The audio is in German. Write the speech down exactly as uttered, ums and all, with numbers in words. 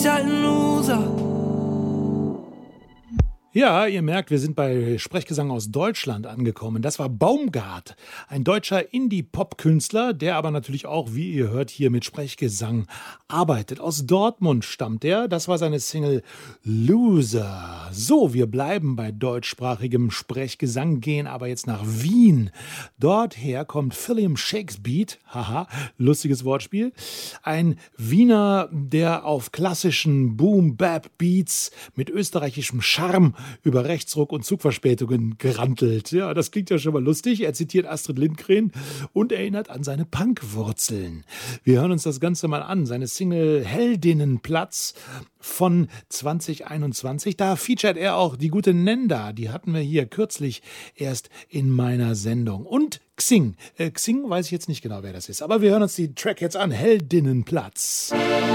halt ein Loser. Ja, ihr merkt, wir sind bei Sprechgesang aus Deutschland angekommen. Das war Baumgart, ein deutscher Indie-Pop-Künstler, der aber natürlich auch, wie ihr hört, hier mit Sprechgesang arbeitet. Aus Dortmund stammt er. Das war seine Single Loser. So, wir bleiben bei deutschsprachigem Sprechgesang, gehen aber jetzt nach Wien. Dorther kommt Philip Shakespeare, haha, lustiges Wortspiel. Ein Wiener, der auf klassischen Boom-Bap-Beats mit österreichischem Charme über Rechtsruck und Zugverspätungen gerantelt. Ja, das klingt ja schon mal lustig. Er zitiert Astrid Lindgren und erinnert an seine Punkwurzeln. Wir hören uns das Ganze mal an. Seine Single Heldinnenplatz von zwanzig einundzwanzig. Da featuret er auch die gute Nenda. Die hatten wir hier kürzlich erst in meiner Sendung. Und Xing. Äh, Xing weiß ich jetzt nicht genau, wer das ist. Aber wir hören uns die Track jetzt an. Heldinnenplatz.